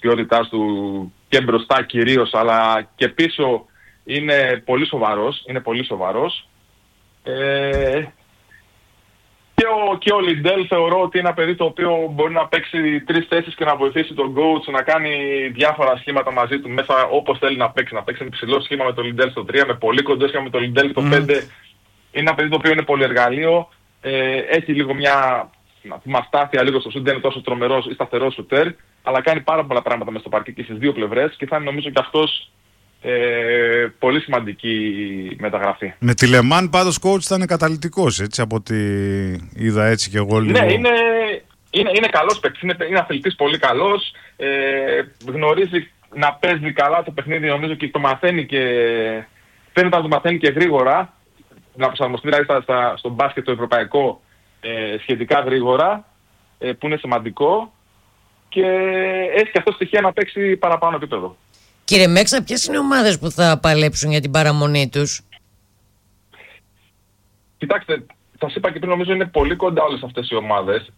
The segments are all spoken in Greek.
ποιότητάς του και μπροστά κυρίως, αλλά και πίσω είναι πολύ σοβαρός. Και ο Λιντέλ θεωρώ ότι είναι ένα παιδί το οποίο μπορεί να παίξει 3 θέσεις και να βοηθήσει τον coach να κάνει διάφορα σχήματα μαζί του μέσα όπως θέλει να παίξει. Να παίξει ένα υψηλό σχήμα με τον Λιντέλ στο 3, με πολύ κοντό σχήμα με τον Λιντέλ στο 5. Είναι ένα παιδί το οποίο είναι πολυεργαλείο, έχει λίγο μια αστάθεια λίγο στο σουτ, δεν είναι τόσο τρομερός ή σταθερός σουτέρ, αλλά κάνει πάρα πολλά πράγματα μέσα στο παρκέ και στις δύο πλευρές και θα είναι νομίζω και αυτός πολύ σημαντική μεταγραφή. Με τη Λεμάν πάντως coach ήταν καταλυτικός, έτσι, από ό,τι είδα έτσι και εγώ λίγο. Ναι, είναι καλός παίκτης, είναι αθλητής πολύ καλός, γνωρίζει να παίζει καλά το παιχνίδι, νομίζω και το μαθαίνει και φαίνεται να το μαθαίνει και γρήγορα, να προσαρμοστεί δηλαδή στο μπάσκετ το ευρωπαϊκό σχετικά γρήγορα, που είναι σημαντικό και έχει και αυτό στοιχεία να παίξει παραπάνω επίπεδο. Κύριε Μέξα, ποιες είναι οι ομάδες που θα παλέψουν για την παραμονή τους? Κοιτάξτε, σας είπα και πριν, νομίζω είναι πολύ κοντά όλες αυτές οι ομάδες.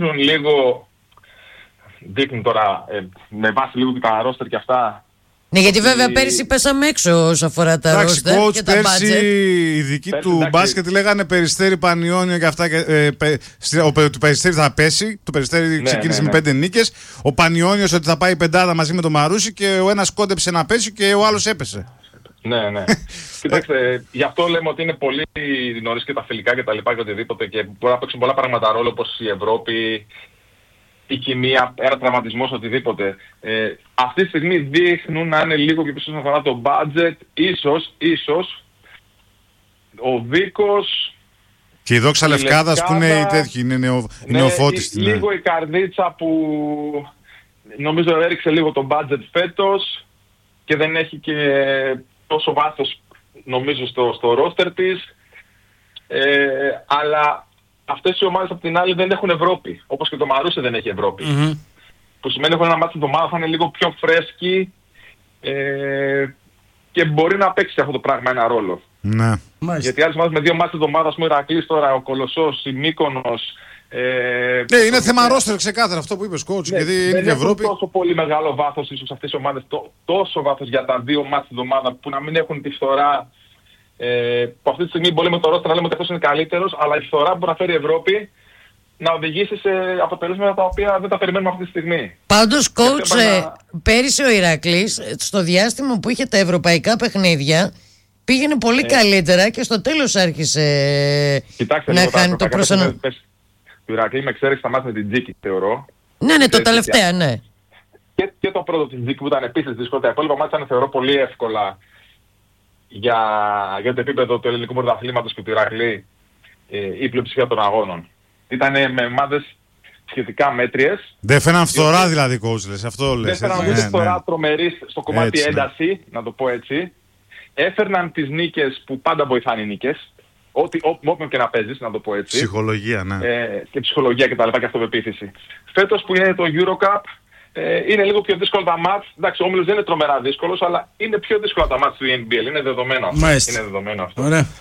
Δείχνουν τώρα με βάση λίγο και τα ρόστερ και αυτά. Ναι, γιατί βέβαια πέρυσι πέσαμε έξω όσο αφορά τα ρόστερ και τα budget. Πέρσι οι δικοί του μπάσκετ λέγανε Περιστέρι, Πανιόνιο και αυτά. Το Περιστέρι θα πέσει. Το Περιστέρι ξεκίνησε με 5 νίκες. Ο Πανιόνιος ότι θα πάει πεντάδα μαζί με τον Μαρούσι και ο ένας κόντεψε να πέσει και ο άλλος έπεσε. Ναι. Κοιτάξτε, γι' αυτό λέμε ότι είναι πολύ νωρίς και τα φιλικά και τα λοιπά και οτιδήποτε και μπορεί να παίξουν πολλά πράγματα ρόλο όπως η Ευρώπη, η κοινία, ένα τραυματισμός, οτιδήποτε. Αυτή τη στιγμή δείχνουν να είναι λίγο και πίσω όσον αφορά το budget. Ίσως ο Βίκος και η Δόξα Λευκάδας που είναι τέτοιοι, είναι ο Φώτης. Λίγο η Καρδίτσα που νομίζω έριξε λίγο το budget φέτος και δεν έχει και τόσο βάθος νομίζω στο ρόστερ της. Αλλά αυτές οι ομάδες από την άλλη δεν έχουν Ευρώπη. Όπως και το Μαρούσι δεν έχει Ευρώπη. Που σημαίνει ότι ένα μάτι την εβδομάδα θα είναι λίγο πιο φρέσκι και μπορεί να παίξει αυτό το πράγμα ένα ρόλο. Ναι. Γιατί άλλες ομάδες με 2 μάτς την εβδομάδα, ας πούμε, Ηρακλής τώρα, ο Κολοσσός, η Μύκονος. Ναι, είναι θέμα ρόστερ ξεκάθαρα αυτό που είπες coach. Ναι, γιατί δεν είναι Ευρώπη. έχουν τόσο πολύ μεγάλο βάθος ίσως αυτές οι ομάδες, τόσο βάθος για τα 2 μάτς την εβδομάδα που να μην έχουν τη φθορά. Που αυτή τη στιγμή μπορεί με το ρόστερ να λέμε ότι αυτός είναι καλύτερος, αλλά η φθορά που μπορεί να φέρει η Ευρώπη να οδηγήσει σε αποτελέσματα τα οποία δεν τα περιμένουμε αυτή τη στιγμή. Πάντως, coach, πέρυσι ο Ηρακλής, στο διάστημα που είχε τα ευρωπαϊκά παιχνίδια, πήγαινε πολύ καλύτερα και στο τέλος άρχισε να κάνει το προσανατολισμό. Το Ηρακλή με εξαίρεση στα μάτια με την Τζίκη, θεωρώ. Ναι, το τελευταίο, ναι. Και το πρώτο της Τζίκη που ήταν επίσης δύσκολο. Τα υπόλοιπα μάτια ήταν, θεωρώ, πολύ εύκολα για το επίπεδο του ελληνικού πρωταθλήματος και του Ηρακλή η πλειοψηφία των αγώνων. Ήταν με ομάδες σχετικά μέτριες. Δεν φέραν φθορά δηλαδή coach, λες, αυτό λες. Δεν φέραν ούτε φθορά τρομερή στο κομμάτι ένταση, να το πω έτσι. Έφερναν τις νίκες που πάντα βοηθάνε οι νίκες. Όποιον και να παίζεις, να το πω έτσι. Ψυχολογία, ναι. Και ψυχολογία και τα λοιπά και αυτοπεποίθηση. Φέτος που είναι το Eurocup, είναι λίγο πιο δύσκολο τα μάτς. Εντάξει, ο όμιλος δεν είναι τρομερά δύσκολος, αλλά είναι πιο δύσκολα τα μάτς του NBL. Είναι δεδομένο αυτό. Είναι δεδομένο αυτό.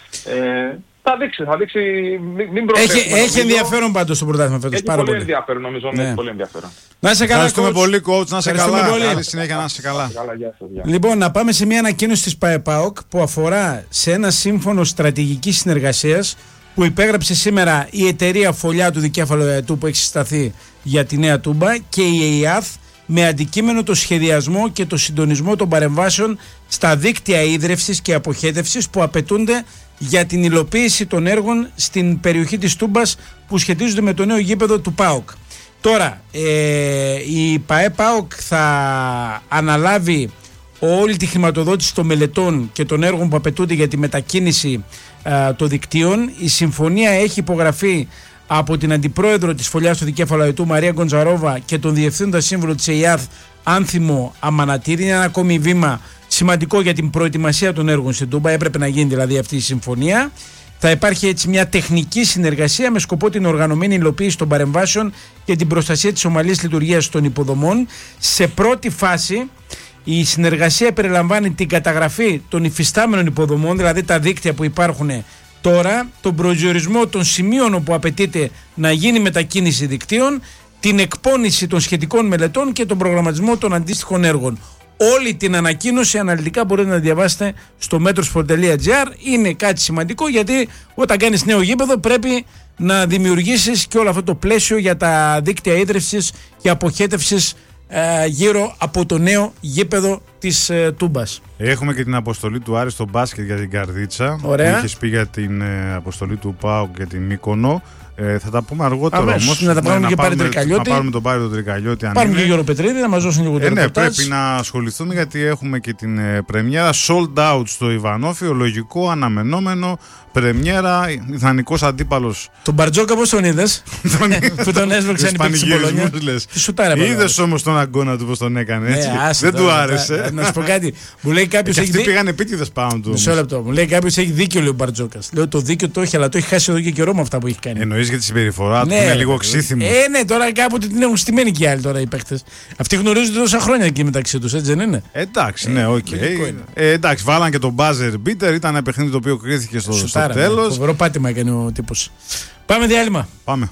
Θα δείξει. Μην έχει ενδιαφέρον πάντως το πρωτάθλημα φέτος. Έχει πολύ ενδιαφέρον, νομίζω. Ναι. Πολύ ενδιαφέρον. Να σε καλά, ευχαριστούμε πολύ, coach. Να σε καλά. Πολύ. Καλή συνέχεια, να σε καλά. Λοιπόν, να πάμε σε μια ανακοίνωση της ΠΑΕΠΑΟΚ που αφορά σε ένα σύμφωνο στρατηγικής συνεργασίας που υπέγραψε σήμερα η εταιρεία Φωλιά του Δικέφαλου Αετού που έχει συσταθεί για τη Νέα Τούμπα και η ΕΙΑΘ με αντικείμενο το σχεδιασμό και το συντονισμό των παρεμβάσεων στα δίκτυα ίδρευσης και αποχέτευσης που απαιτούνται για την υλοποίηση των έργων στην περιοχή της Τούμπας που σχετίζονται με το νέο γήπεδο του ΠΑΟΚ. Τώρα, η ΠΑΕΠΑΟΚ θα αναλάβει όλη τη χρηματοδότηση των μελετών και των έργων που απαιτούνται για τη μετακίνηση των δικτύων. Η συμφωνία έχει υπογραφεί από την Αντιπρόεδρο της Φωλιάς του Δικέφαλου Αετού Μαρία Γκοντζαρόβα και τον Διευθύνοντα Σύμβουλο της ΕΙΑΘ Άνθιμο Αμανατήρη. Είναι ένα ακόμη βήμα σημαντικό για την προετοιμασία των έργων στην Τούμπα. Έπρεπε να γίνει δηλαδή αυτή η συμφωνία. Θα υπάρχει έτσι μια τεχνική συνεργασία με σκοπό την οργανωμένη υλοποίηση των παρεμβάσεων και την προστασία της ομαλής λειτουργίας των υποδομών. Σε πρώτη φάση η συνεργασία περιλαμβάνει την καταγραφή των υφιστάμενων υποδομών, δηλαδή τα δίκτυα που υπάρχουν τώρα, τον προσδιορισμό των σημείων όπου απαιτείται να γίνει μετακίνηση δικτύων την εκπόνηση των σχετικών μελετών και τον προγραμματισμό των αντίστοιχων έργων. Όλη την ανακοίνωση αναλυτικά μπορείτε να διαβάσετε στο metrosport.gr. Είναι κάτι σημαντικό, γιατί όταν κάνεις νέο γήπεδο πρέπει να δημιουργήσεις και όλο αυτό το πλαίσιο για τα δίκτυα ίδρυυσης και αποχέτευσης γύρω από το νέο γήπεδο της Τούμπας. Έχουμε και την αποστολή του Άρη στο μπάσκετ για την Καρδίτσα. Ωραία. Που είχες πει για την αποστολή του ΠΑΟΚ για την Μύκονο. Θα τα πούμε αργότερα όμως. Να τα πάρουμε και πάρει Τρικαλιώτη. Να πάρουμε τον Πάρη τον Τρικαλιώτη. Πάρουμε και Γιώργο Πετρίδη να μας δώσουν λίγο το ναι, πρέπει να ασχοληθούμε, γιατί έχουμε και την πρεμιέρα sold out στο Ιβανόφιο. Λογικό, αναμενόμενο. Πρεμιέρα, ιδανικός αντίπαλος. Τον Μπαρτζόκα πώς τον είδες? Που τον έσβεξαν οι παίκτες της Πολωνίας. Είδες όμως τον αγκώνα του πώς τον έκανε, έτσι? Δεν του άρεσε. Να σου πω κάτι. Μου λέει κάποιος. Αυτοί πήγαν επίτηδες πάνω του. Μισό λεπτό. Μου λέει κάποιος έχει δίκιο, λέει ο Μπαρτζόκας. Λέω το δίκιο το έχει, αλλά το έχει χάσει εδώ και καιρό με αυτά που έχει κάνει. Εννοείς για τη συμπεριφορά του, είναι λίγο ξύθιμο. Ναι, τώρα κάποτε την έχουν στημένη και οι άλλοι τώρα οι παίκτες. Αυτοί γνωρίζονται τόσα χρόνια εκεί μεταξύ τους, έτσι δεν είναι? Εντάξει, ναι, οκ. Εντάξει, βάλαν και τον buzzer beater, ήταν ένα παιχνίδι το οποίο κρίθηκε στο τέλος. Φοβερό πάτημα έκανε ο τύπος. Πάμε διάλειμμα. Πάμε.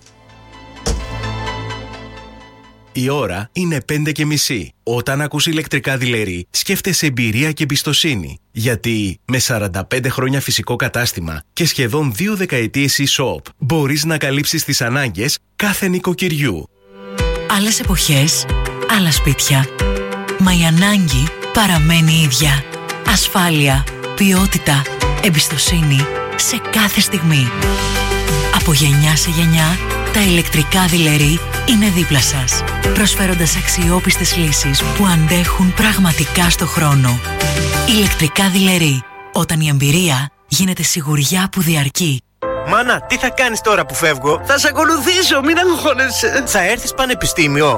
Η ώρα είναι 5:30. Όταν ακούς ηλεκτρικά δειλερί, σκέφτεσαι εμπειρία και εμπιστοσύνη. Γιατί με 45 χρόνια φυσικό κατάστημα και σχεδόν 2 δεκαετίες e-shop, μπορείς να καλύψεις τις ανάγκες κάθε νοικοκυριού. Άλλες εποχές, άλλα σπίτια. Μα η ανάγκη παραμένει ίδια. Ασφάλεια, ποιότητα, εμπιστοσύνη σε κάθε στιγμή. Από γενιά σε γενιά, τα ηλεκτρικά δειλερί είναι δίπλα σας, προσφέροντας αξιόπιστες λύσεις που αντέχουν πραγματικά στο χρόνο. Ηλεκτρικά δειλερί, όταν η εμπειρία γίνεται σιγουριά που διαρκεί. Μάνα, τι θα κάνεις τώρα που φεύγω? Θα σε ακολουθήσω, μην αγχώνεσαι. Θα έρθεις πανεπιστήμιο?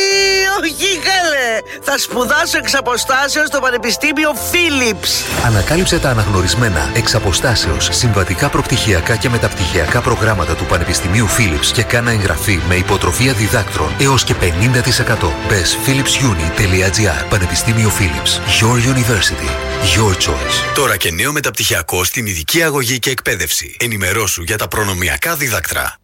Όχι καλέ, θα σπουδάσω εξ αποστάσεως στο Πανεπιστήμιο Philips. Ανακάλυψε τα αναγνωρισμένα εξ αποστάσεως συμβατικά προπτυχιακά και μεταπτυχιακά προγράμματα του Πανεπιστημίου Philips και κάνα εγγραφή με υποτροφία διδάκτρων έως και 50%. Μπες philipsuni.gr. Πανεπιστήμιο Philips. Your University. Your choice. Τώρα και νέο μεταπτυχιακό στην ειδική αγωγή και εκπαίδευση. Ενημερώσου για τα προνομιακά δίδακτρα.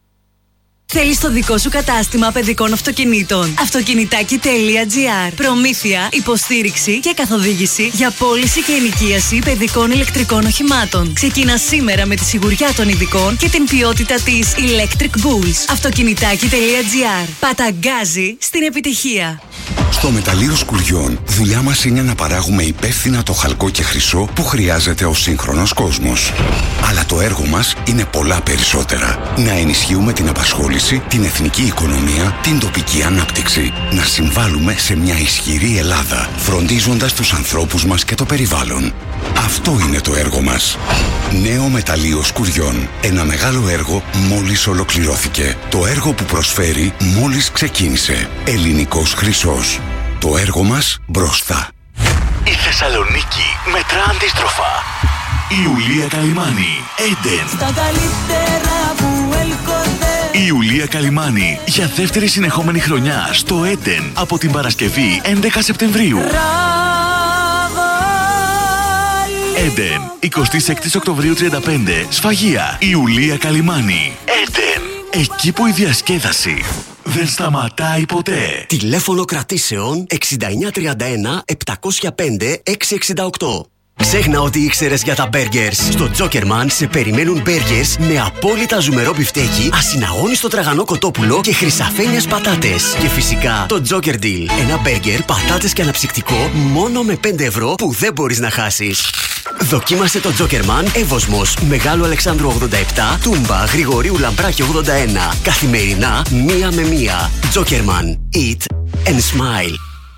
Θέλεις το δικό σου κατάστημα παιδικών αυτοκινήτων? Αυτοκινητάκι.gr. Προμήθεια, υποστήριξη και καθοδήγηση για πώληση και ενοικίαση παιδικών ηλεκτρικών οχημάτων. Ξεκίνα σήμερα με τη σιγουριά των ειδικών και την ποιότητα της Electric Bulls. Αυτοκινητάκι.gr. Παταγκάζει στην επιτυχία. Στο μεταλλείο Σκουριών, δουλειά μας είναι να παράγουμε υπεύθυνα το χαλκό και χρυσό που χρειάζεται ο σύγχρονος κόσμος. Αλλά το έργο μας είναι πολλά περισσότερα. Να ενισχύουμε την απασχόληση, την εθνική οικονομία, την τοπική ανάπτυξη. Να συμβάλλουμε σε μια ισχυρή Ελλάδα, φροντίζοντας τους ανθρώπους μας και το περιβάλλον. Αυτό είναι το έργο μας. Νέο μεταλλείο Σκουριών. Ένα μεγάλο έργο μόλις ολοκληρώθηκε. Το έργο που προσφέρει μόλις ξεκίνησε. Ελληνικός χρυσός. Το έργο μας μπροστά. Η Θεσσαλονίκη μετρά αντίστροφα. Η Ιουλία Καλυμάνη, Έντεν. Στα καλύτερα που έλκονται. Η Ιουλία Καλυμάνη για δεύτερη συνεχόμενη χρονιά στο Έντεν από την Παρασκευή 11 Σεπτεμβρίου. Έντεν, 26 Οκτωβρίου 35, Σφαγεία. Η Ιουλία Καλυμάνη, Έντεν. Εκεί που η διασκέδαση δεν σταματάει ποτέ. Τηλέφωνο κρατήσεων 6931 705 668. Ξέχνα ό,τι ήξερες για τα μπέργκερς. Στο Τζόκερμαν σε περιμένουν μπέργκερς με απόλυτα ζουμερό μπιφτέκι, ασυναγώνιστο τραγανό κοτόπουλο και χρυσαφένιες πατάτες. Και φυσικά το Τζόκερ Deal. Ένα μπέργκερ, πατάτες και αναψυκτικό μόνο με 5 ευρώ που δεν μπορείς να χάσεις. Δοκίμασε το Τζόκερμαν Εύωσμος, Μεγάλου Αλεξάνδρου 87, Τούμπα, Γρηγορίου Λαμπράκη 81. Καθημερινά 1 με 1. Τζόκερμαν. Eat and smile.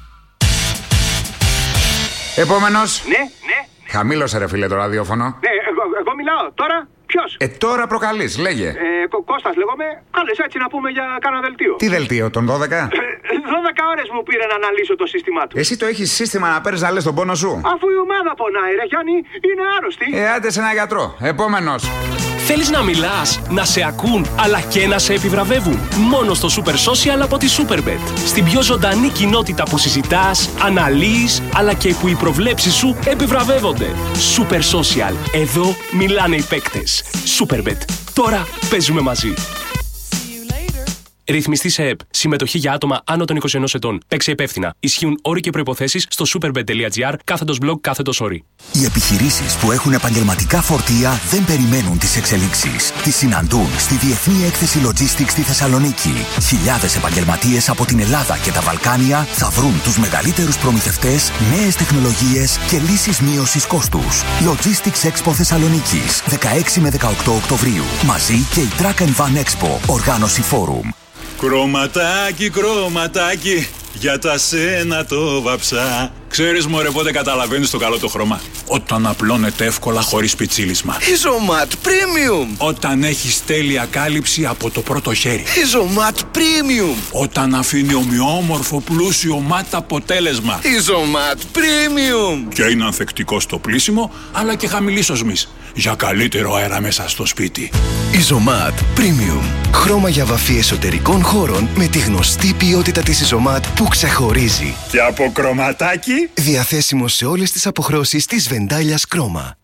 Επόμενος. Ναι. Χαμήλωσε ρε φίλε το ραδιόφωνο. Ναι, εγώ μιλάω. Τώρα ποιος? Τώρα προκαλείς, λέγε. Κώστας λέγομαι. Κάλες έτσι να πούμε για κάνα δελτίο. Τι δελτίο, τον 12? 12 ώρες μου πήρε να αναλύσω το σύστημά του. Εσύ το έχεις σύστημα να παίρνεις να λες τον πόνο σου? Αφού η ομάδα πονάει ρε Γιάννη, είναι άρρωστη. Άντε σε ένα γιατρό. Επόμενος. Θέλεις να μιλάς, να σε ακούν, αλλά και να σε επιβραβεύουν? Μόνο στο Super Social από τη Superbet. Στην πιο ζωντανή κοινότητα που συζητάς, αναλύεις, αλλά και που οι προβλέψεις σου επιβραβεύονται. Super Social. Εδώ μιλάνε οι παίκτες. Superbet. Τώρα παίζουμε μαζί. Ρυθμιστή σε ΕΠ. Συμμετοχή για άτομα άνω των 21 ετών. Παίξε υπεύθυνα. Ισχύουν όροι και προϋποθέσεις στο superbet.gr/blog/όροι. Οι επιχειρήσεις που έχουν επαγγελματικά φορτία δεν περιμένουν τις εξελίξεις. Τις συναντούν στη Διεθνή Έκθεση Logistics στη Θεσσαλονίκη. Χιλιάδες επαγγελματίες από την Ελλάδα και τα Βαλκάνια θα βρουν τους μεγαλύτερους προμηθευτές, νέες τεχνολογίες και λύσεις μείωσης κόστους. Logistics Expo Θεσσαλονίκης, 16 με 18 Οκτωβρίου. Μαζί και η Truck and Van Expo, οργάνωση Forum. Κρωματάκι, κρωματάκι, για τα σένα το βαψά. Ξέρεις μωρέ πότε καταλαβαίνεις το καλό το χρώμα? Όταν απλώνεται εύκολα χωρίς πιτσίλισμα. Isomat Premium. Όταν έχεις τέλεια κάλυψη από το πρώτο χέρι. Isomat Premium. Όταν αφήνει ομοιόμορφο πλούσιο ματ αποτέλεσμα. Isomat Premium. Και είναι ανθεκτικό στο πλύσιμο αλλά και χαμηλής οσμής. Για καλύτερο αέρα μέσα στο σπίτι. Isomat Premium. Χρώμα για βαφή εσωτερικών χώρων με τη γνωστή ποιότητα της Isomat που ξεχωρίζει. Και από κρωματάκι. Διαθέσιμο σε όλες τις αποχρώσεις της Βεντάλιας Κρόμα.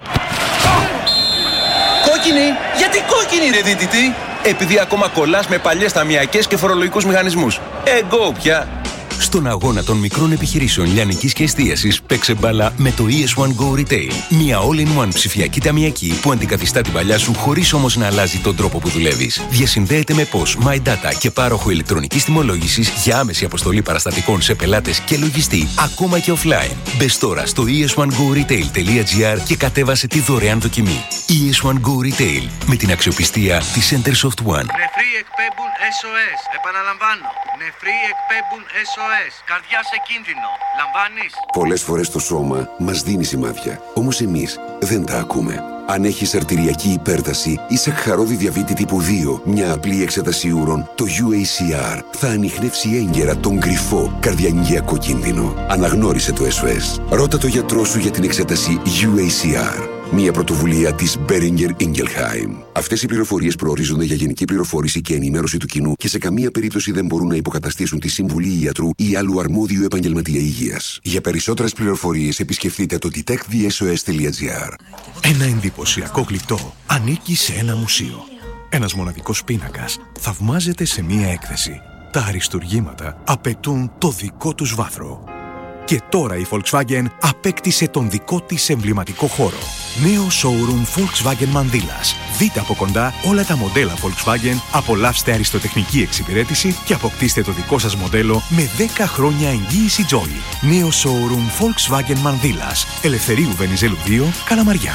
Κόκκινη! Γιατί κόκκινη ρε δίτητη? Επειδή ακόμα κολλάς με παλιές ταμιακές και φορολογικούς μηχανισμούς. Εγώ πια! Στον αγώνα των μικρών επιχειρήσεων λιανικής και εστίασης παίξε μπάλα με το ES1 Go Retail. Μια all-in-one ψηφιακή ταμιακή που αντικαθιστά την παλιά σου χωρίς όμως να αλλάζει τον τρόπο που δουλεύεις. Διασυνδέεται με POS, My Data και πάροχο ηλεκτρονικής τιμολόγησης για άμεση αποστολή παραστατικών σε πελάτες και λογιστή, ακόμα και offline. Μπες τώρα στο es1goretail.gr και κατέβασε τη δωρεάν δοκιμή. ES1 Go Retail με την αξιοπιστία της Centersoft One. Νεφροί εκπέμπουν SOS. Επαναλαμβάνω. Νεφροί εκπέμπουν SOS. Καρδιά σε κίνδυνο. Λαμβάνεις? Πολλές φορές το σώμα μας δίνει σημάδια. Όμως εμείς δεν τα ακούμε. Αν έχεις αρτηριακή υπέρταση ή σακχαρώδη διαβήτη τύπου 2, μια απλή εξέταση ούρων, το UACR θα ανιχνεύσει έγκαιρα τον κρυφό καρδιαγγειακό κίνδυνο. Αναγνώρισε το SOS. Ρώτα το γιατρό σου για την εξέταση UACR. Μια πρωτοβουλία της Boehringer Ingelheim. Αυτές οι πληροφορίες προορίζονται για γενική πληροφόρηση και ενημέρωση του κοινού και σε καμία περίπτωση δεν μπορούν να υποκαταστήσουν τη συμβουλή ιατρού ή άλλου αρμόδιου επαγγελματία υγείας. Για περισσότερες πληροφορίες επισκεφτείτε το detectthesos.gr. Ένα εντυπωσιακό γλυπτό ανήκει σε ένα μουσείο. Ένας μοναδικός πίνακας θαυμάζεται σε μία έκθεση. Τα αριστουργήματα απαιτούν το δικό τους βάθρο. Και τώρα η Volkswagen απέκτησε τον δικό της εμβληματικό χώρο. Νέο showroom Volkswagen Μανδύλας. Δείτε από κοντά όλα τα μοντέλα Volkswagen, απολαύστε αριστοτεχνική εξυπηρέτηση και αποκτήστε το δικό σας μοντέλο με 10 χρόνια εγγύηση Joy. Νέο showroom Volkswagen Μανδύλας. Ελευθερίου Βενιζέλου 2, Καλαμαριά.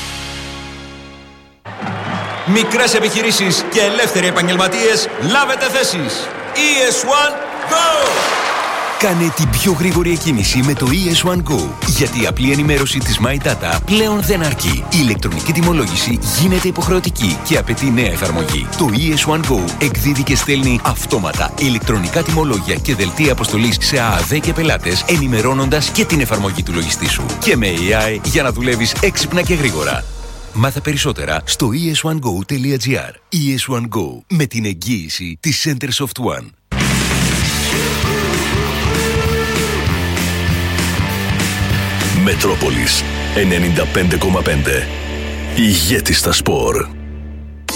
Μικρές επιχειρήσεις και ελεύθεροι επαγγελματίες, λάβετε θέσεις. ES1 Go! Κάνε την πιο γρήγορη εκκίνηση με το ES1 Go. Γιατί η απλή ενημέρωση της My Data πλέον δεν αρκεί. Η ηλεκτρονική τιμολόγηση γίνεται υποχρεωτική και απαιτεί νέα εφαρμογή. Το ES1 Go εκδίδει και στέλνει αυτόματα ηλεκτρονικά τιμολόγια και δελτία αποστολής σε ΑΑΔ και πελάτες, ενημερώνοντας και την εφαρμογή του λογιστή σου. Και με AI για να δουλεύεις έξυπνα και γρήγορα. Μάθε περισσότερα στο es1go.gr. ES1 Go με την εγγύηση της Centersoft One. Μετρόπολης 95,5. Ηγέτη στα σπορ.